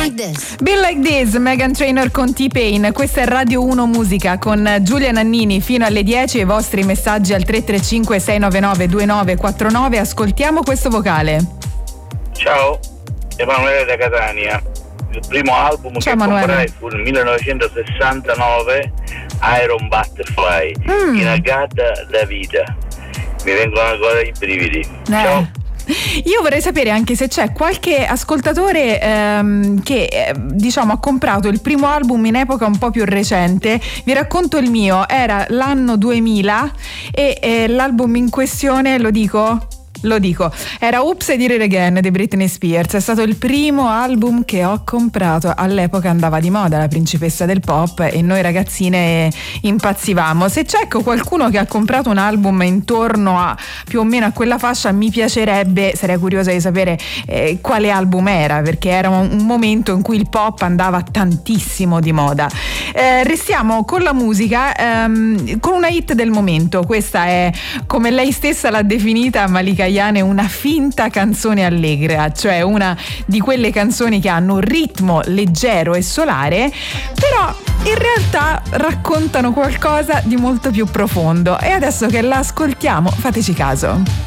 Like This. Be Like This, Meghan Trainor con T-Pain. Questa è Radio 1 Musica con Giulia Nannini fino alle 10 e i vostri messaggi al 335 699 2949. Ascoltiamo questo vocale. Ciao, Emanuele da Catania. Il primo album Ciao, che Emanuele. comprai fu nel 1969, Iron Butterfly, Inagata da vita. Mi vengono ancora i brividi. Ciao. Io vorrei sapere anche se c'è qualche ascoltatore che diciamo ha comprato il primo album in epoca un po' più recente. Vi racconto il mio, era l'anno 2000 e l'album in questione, lo dico, era Oops, I Did It Again di Britney Spears. È stato il primo album che ho comprato. All'epoca andava di moda la principessa del pop e noi ragazzine impazzivamo. Se c'è qualcuno che ha comprato un album intorno a più o meno a quella fascia, mi piacerebbe, sarei curiosa di sapere quale album era, perché era un momento in cui il pop andava tantissimo di moda. Restiamo con la musica, con una hit del momento. Questa è, come lei stessa l'ha definita, Malika Ayane, una finta canzone allegra, cioè una di quelle canzoni che hanno un ritmo leggero e solare, però in realtà raccontano qualcosa di molto più profondo. E adesso che la ascoltiamo, fateci caso.